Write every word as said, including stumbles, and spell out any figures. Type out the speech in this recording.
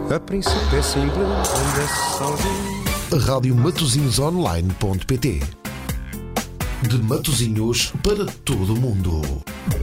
A princípio é simples, anda sozinho. rádio matosinhos online ponto pt. De Matosinhos para todo o mundo.